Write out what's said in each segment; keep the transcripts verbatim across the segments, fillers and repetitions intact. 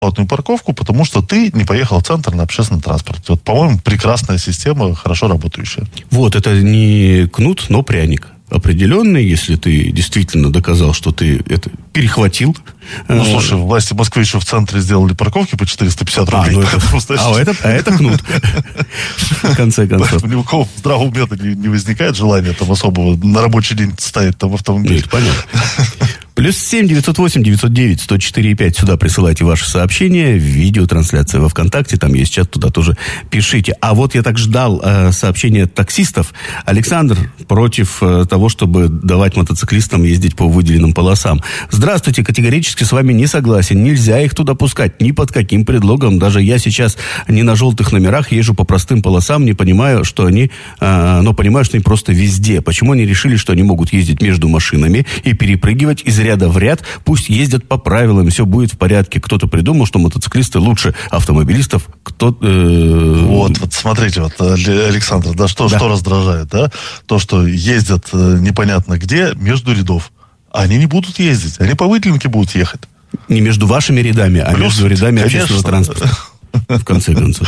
платную парковку, потому что ты не поехал в центр на общественном транспорте. Вот, по-моему, прекрасная система, хорошо работающая. Вот, это не кнут, но пряник. Определенный, если ты действительно доказал, что ты это перехватил. Ну, слушай, власти Москвы еще в центре сделали парковки по четыреста пятьдесят рублей. А, ну это, просто... а, это, а это кнут. В конце концов. Ни у кого в здравом уме не возникает желания там особого на рабочий день ставить там автомобиль. Нет, понятно. Плюс семь девятьсот восемь девятьсот девять сто четыре пять. Сюда присылайте ваши сообщения. Видеотрансляция во ВКонтакте. Там есть чат, туда тоже пишите. А вот я так ждал э, сообщения таксистов. Александр против э, того, чтобы давать мотоциклистам ездить по выделенным полосам. Здравствуйте, категорически с вами не согласен. Нельзя их туда пускать ни под каким предлогом. Даже я сейчас не на желтых номерах езжу по простым полосам, не понимаю, что они, э, но понимаю, что они просто везде. Почему они решили, что они могут ездить между машинами и перепрыгивать из ряда в ряд? Пусть ездят по правилам, все будет в порядке. Кто-то придумал, что мотоциклисты лучше автомобилистов. Кто, э... вот, вот смотрите, вот, Александр, да, что, да. что раздражает, да? То, что ездят э, непонятно где, между рядов. Они не будут ездить, они по выделенке будут ехать. Не между вашими рядами, а Плюс, между рядами конечно, общественного транспорта. В конце концов.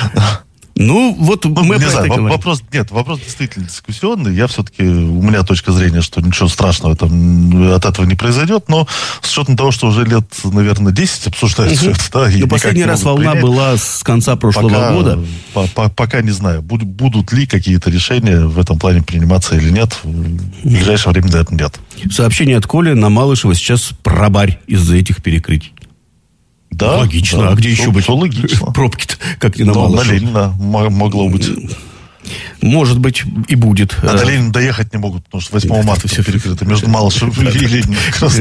Ну, вот ну, мы не про знаю, это вопрос, нет, вопрос действительно дискуссионный. Я все-таки, у меня точка зрения, что ничего страшного там, от этого не произойдет, но с учетом того, что уже лет, наверное, десять обсуждают все это, да, и ну, последний раз волна принять, была с конца прошлого пока, года. По, по, пока не знаю, будут, будут ли какие-то решения в этом плане приниматься или нет. В ближайшее время, наверное, нет. Сообщение от Коли: на Малышево сейчас пробарь из-за этих перекрытий. Да, логично. Да, а где все, еще быть? Все логично. Пробки-то, как не на Но Малышево. На Ленина могло быть. Может быть, и будет. А до Ленина доехать не могут, потому что восьмого марта все перекрыто. Между Малышевым и Лениным.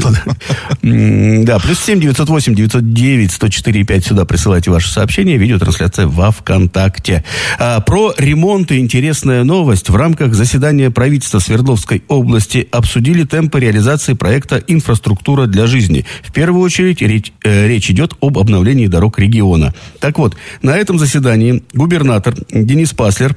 Да, плюс семь девятьсот восемь девятьсот девять сто четыре пять. Сюда присылайте ваши сообщения. Видеотрансляция во ВКонтакте. Про ремонт и интересная новость. В рамках заседания правительства Свердловской области обсудили темпы реализации проекта «Инфраструктура для жизни». В первую очередь речь, э, речь идет об обновлении дорог региона. Так вот, на этом заседании губернатор Денис Паслер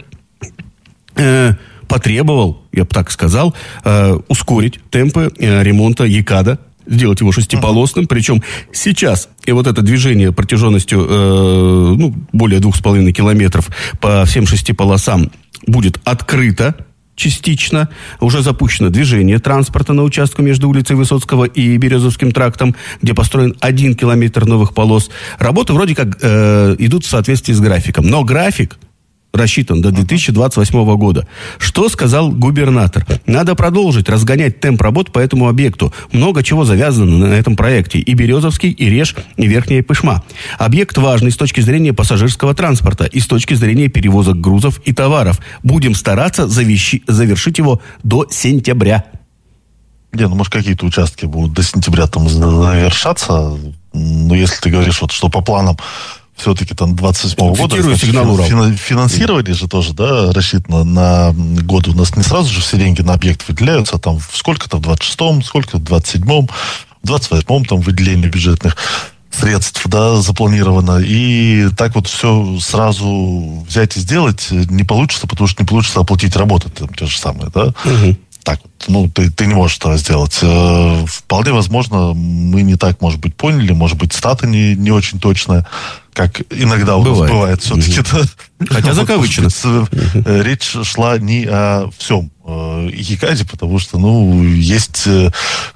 э, потребовал, я бы так сказал, э, ускорить темпы э, ремонта ЕКАДа, сделать его шестиполосным, uh-huh. причем сейчас и вот это движение протяженностью э, ну, более двух с половиной километров по всем шести полосам будет открыто частично. Уже запущено движение транспорта на участке между улицей Высоцкого и Березовским трактом, где построен один километр новых полос. Работы вроде как э, идут в соответствии с графиком, но график рассчитан до две тысячи двадцать восьмого года. Что сказал губернатор? Надо продолжить разгонять темп работ по этому объекту. Много чего завязано на этом проекте. И Березовский, и Реж, и Верхняя Пышма. Объект важный с точки зрения пассажирского транспорта и с точки зрения перевозок грузов и товаров. Будем стараться завещи, завершить его до сентября. Не, ну, может, какие-то участки будут до сентября там завершаться. Но если ты говоришь, вот, что по планам все-таки там двадцать восьмого года фин, финансирование же тоже, да, рассчитано на год. У нас не сразу же все деньги на объект выделяются, а там сколько-то в двадцать шестом, сколько-то в двадцать седьмом, в двадцать восьмом там выделение бюджетных средств, да, запланировано. И так вот все сразу взять и сделать не получится, потому что не получится оплатить работы там те же самые, да. Угу. Так вот, ну, ты, ты не можешь этого сделать. Э, вполне возможно, мы не так, может быть, поняли, может быть, стата не, не очень точная, как иногда у бывает. нас бывает все-таки. Mm-hmm. Хотя закавычено. Mm-hmm. Речь шла не о всем э, ЕКАДе, потому что, ну, есть э,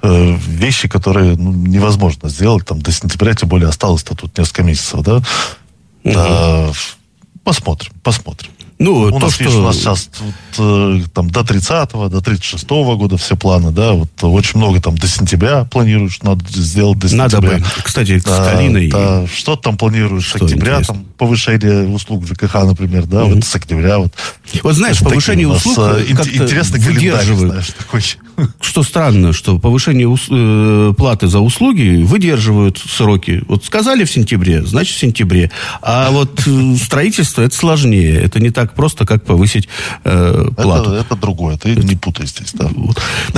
вещи, которые ну, невозможно сделать там до сентября, тем более осталось-то тут несколько месяцев, да? Mm-hmm. Да, посмотрим, посмотрим. Ну, у то, нас, что... видишь, у нас сейчас вот, там, до тридцатого, до тридцать шестого года все планы, да, вот очень много там до сентября планируют, что надо сделать до сентября. Надо бы, кстати, с да, Калиной... Да, что там планируешь что с октября, интересно? там, повышение услуг в ЖКХ, например, да, mm-hmm. вот с октября. Вот, вот знаешь, вот повышение услуг как-то интересный календарь, знаешь, такой. Что странно, что повышение ус- э, платы за услуги выдерживают сроки. Вот сказали в сентябре, значит в сентябре. А вот э, строительство это сложнее. Это не так просто, как повысить э, плату. Это, это другое. Ты это... не путай здесь, да. Вот.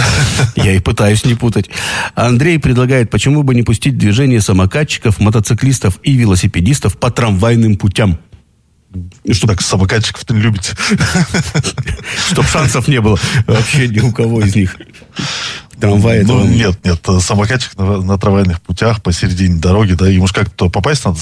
Я и пытаюсь не путать. Андрей предлагает, почему бы не пустить движение самокатчиков, мотоциклистов и велосипедистов по трамвайным путям. Что так самокатчиков-то не любите? Чтоб шансов не было вообще ни у кого из них. Трамвай ну, этого... нет, нет, самокатчик на, на трамвайных путях посередине дороги, да, ему же как-то попасть надо